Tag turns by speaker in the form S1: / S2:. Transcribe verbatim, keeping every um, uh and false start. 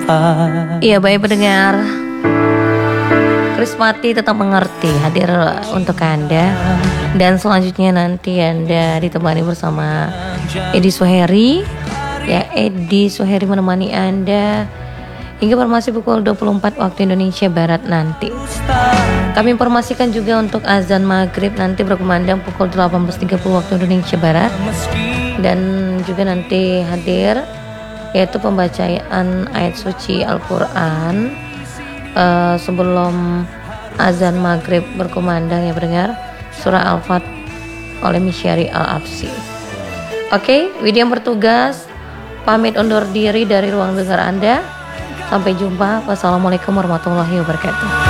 S1: Iya baik pendengar, Krismati tetap mengerti hadir untuk Anda. Dan selanjutnya nanti Anda ditemani bersama Edi Suheri. Ya, Edi Suheri menemani Anda hingga informasi pukul dua puluh empat waktu Indonesia Barat nanti. Kami informasikan juga untuk azan maghrib nanti berkumandang pukul delapan belas tiga puluh waktu Indonesia Barat. Dan juga nanti hadir yaitu pembacaan ayat suci Al-Quran uh, sebelum azan maghrib berkumandang ya pendengar, surah Al-Fat oleh Misyari Al-Afsi. Oke, Widya yang bertugas pamit undur diri dari ruang dengar Anda. Sampai jumpa. Wassalamualaikum warahmatullahi wabarakatuh.